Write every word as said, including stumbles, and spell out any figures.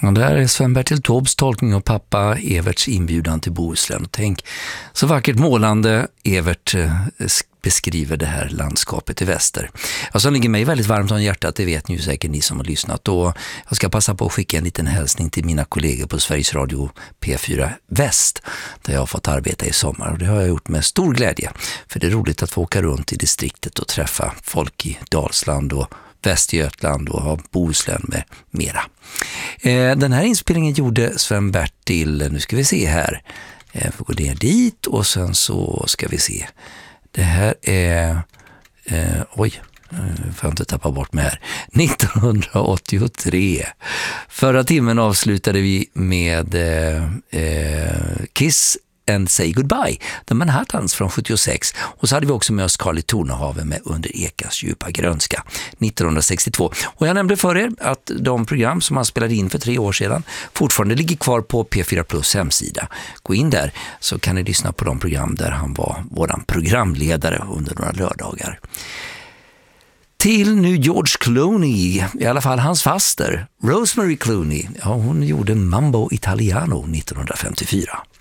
Och där är Sven-Bertil Taubes tolkning av pappa Everts inbjudan till Bohuslän. Tänk så vackert målande Evert beskriver det här landskapet i väster. Alltså ligger mig väldigt varmt om hjärtat, det vet ni ju säkert ni som har lyssnat. Och jag ska passa på att skicka en liten hälsning till mina kollegor på Sveriges Radio P fyra Väst, där jag har fått arbeta i sommar. Och det har jag gjort med stor glädje, för det är roligt att få åka runt i distriktet och träffa folk i Dalsland och Västergötland och Bohuslän med mera. Eh, den här inspelningen gjorde Sven-Bertil, nu ska vi se här, eh, får gå ner dit och sen så ska vi se. Det här är, eh, oj, får jag inte tappa bort mig här, nittonhundraåttiotre. Förra timmen avslutade vi med eh, eh, Kiss and Say Goodbye, The Manhattans från sjuttiosex, och så hade vi också med oss Carly Tornehave med Under Ekas djupa grönska nittonhundrasextiotvå. Och jag nämnde för er att de program som han spelade in för tre år sedan fortfarande ligger kvar på P fyra Plus hemsida. Gå in där så kan ni lyssna på de program där han var våran programledare under några lördagar. Till nu George Clooney, i alla fall hans faster, Rosemary Clooney. Ja, hon gjorde Mambo Italiano nittonhundrafemtiofyra.